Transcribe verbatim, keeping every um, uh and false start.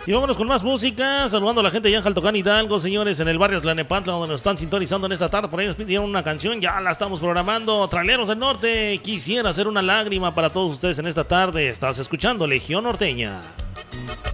Y vámonos con más música, saludando a la gente allá en Jaltocán, Hidalgo, señores, en el barrio Tlanepantla, donde nos están sintonizando en esta tarde. Por ahí nos pidieron una canción, ya la estamos programando. Traileros del Norte, quisiera hacer una lágrima para todos ustedes en esta tarde. Estás escuchando Legión Norteña.